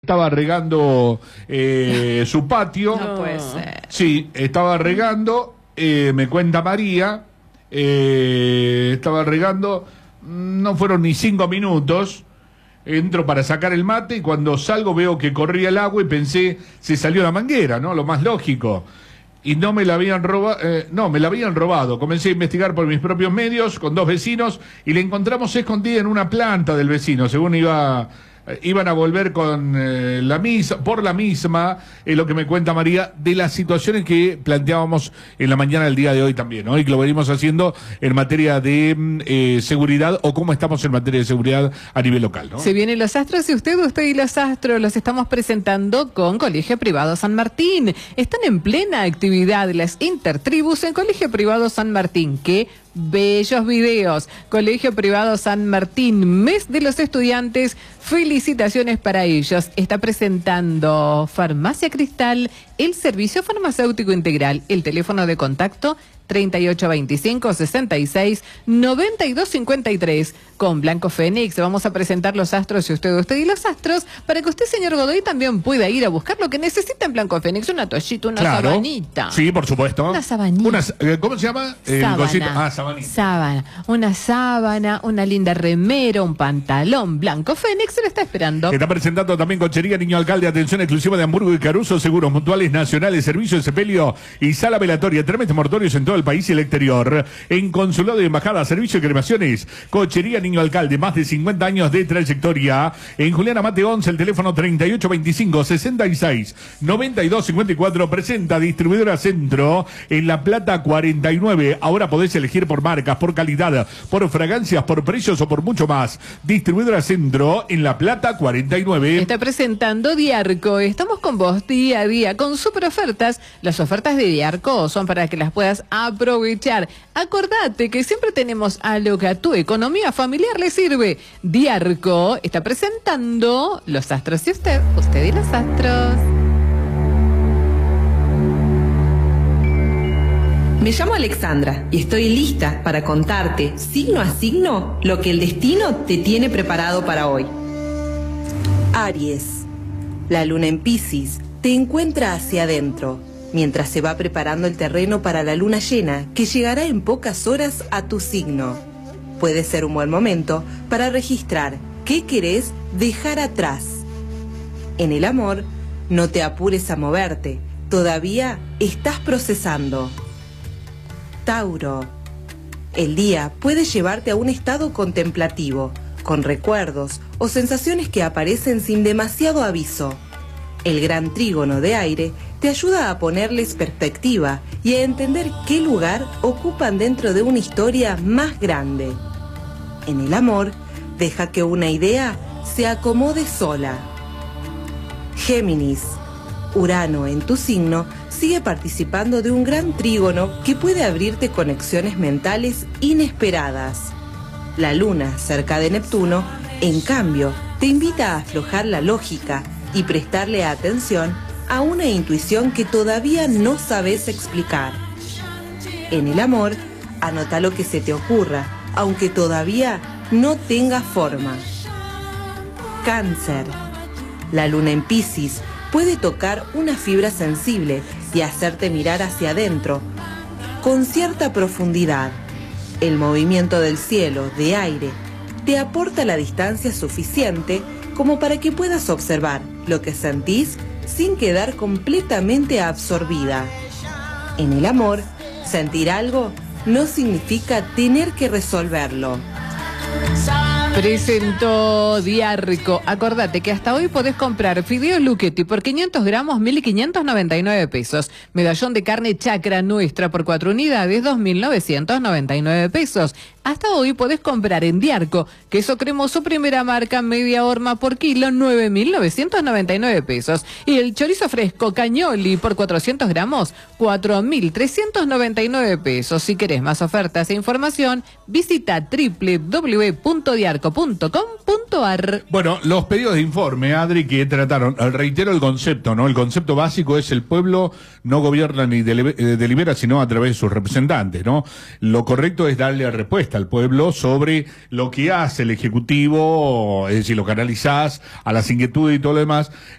estaba regando su patio. No puede ser. Sí, estaba regando, me cuenta María, estaba regando, no fueron ni 5 minutos. Entro para sacar el mate y cuando salgo veo que corría el agua y pensé, se salió la manguera, ¿no? Lo más lógico. Y no me la habían robado, me la habían robado. Comencé a investigar por mis propios medios con 2 vecinos y la encontramos escondida en una planta del vecino, según iban a volver con por la misma, lo que me cuenta María, de las situaciones que planteábamos en la mañana del día de hoy también, ¿no? Y que lo venimos haciendo en materia de seguridad, o cómo estamos en materia de seguridad a nivel local, ¿no? Se vienen los astros y usted y los astros los estamos presentando con Colegio Privado San Martín. Están en plena actividad las intertribus en Colegio Privado San Martín. ¡Qué bellos videos! Colegio Privado San Martín, mes de los estudiantes, felicitaciones para ellos. Está presentando Farmacia Cristal, el servicio farmacéutico integral. El teléfono de contacto 3825-66-9253. Con Blanco Fénix vamos a presentar los astros y usted y los astros, para que usted, señor Godoy, también pueda ir a buscar lo que necesita en Blanco Fénix. Una toallita, una sabanita. Sí, por supuesto. Una sabanita. ¿Cómo se llama? Sábana. Sabanita. Sábana. Una sábana, una linda remera, un pantalón. Blanco Fénix se lo está esperando. Está presentando también Cochería Niño Alcalde, atención exclusiva de Hamburgo y Caruso, seguros mutuales nacionales, servicio de sepelio y sala velatoria, trámites mortuorios en todo el país y el exterior. En consulado y embajada, servicio de cremaciones. Cochería Niño Alcalde, más de 50 años de trayectoria. En Juliana Mate 11, el teléfono 3825-66-9254. Presenta Distribuidora Centro en La Plata 49. Ahora podés elegir por marcas, por calidad, por fragancias, por precios o por mucho más. Distribuidora Centro en La Plata 49. Está presentando Diarco. Estamos con vos día a día con super ofertas. Las ofertas de Diarco son para que las puedas aprovechar. Acordate que siempre tenemos algo que a tu economía familiar le sirve. Diarco está presentando los astros y usted y los astros. Me llamo Alexandra y estoy lista para contarte, signo a signo, lo que el destino te tiene preparado para hoy. Aries. La luna en Piscis te encuentra hacia adentro, mientras se va preparando el terreno para la luna llena, que llegará en pocas horas a tu signo. Puede ser un buen momento para registrar qué querés dejar atrás. En el amor, no te apures a moverte, todavía estás procesando. Tauro. El día puede llevarte a un estado contemplativo, con recuerdos o sensaciones que aparecen sin demasiado aviso. El gran trígono de aire te ayuda a ponerles perspectiva y a entender qué lugar ocupan dentro de una historia más grande. En el amor, deja que una idea se acomode sola. Géminis. Urano en tu signo sigue participando de un gran trígono que puede abrirte conexiones mentales inesperadas. La luna cerca de Neptuno, en cambio, te invita a aflojar la lógica y prestarle atención a una intuición que todavía no sabes explicar. En el amor, anota lo que se te ocurra, aunque todavía no tenga forma. Cáncer. La luna en Piscis puede tocar una fibra sensible y hacerte mirar hacia adentro con cierta profundidad. El movimiento del cielo, de aire, te aporta la distancia suficiente como para que puedas observar lo que sentís sin quedar completamente absorbida. En el amor, sentir algo no significa tener que resolverlo. Presentó Diarco. Acordate que hasta hoy podés comprar fideos Luchetti por 500 gramos, 1.599 pesos. Medallón de carne Chacra Nuestra por 4 unidades, 2.999 pesos. Hasta hoy podés comprar en Diarco queso cremoso primera marca media horma por kilo, 9.999 pesos. Y el chorizo fresco Cañoli por 400 gramos, 4.399 pesos. Si querés más ofertas e información, visita www.diarco.com.ar. Bueno, los pedidos de informe, Adri, que trataron, reitero el concepto, ¿no? El concepto básico es: el pueblo no gobierna ni delibera, sino a través de sus representantes, ¿no? Lo correcto es darle respuesta al pueblo sobre lo que hace el Ejecutivo, es decir, lo canalizás a las inquietudes y todo lo demás.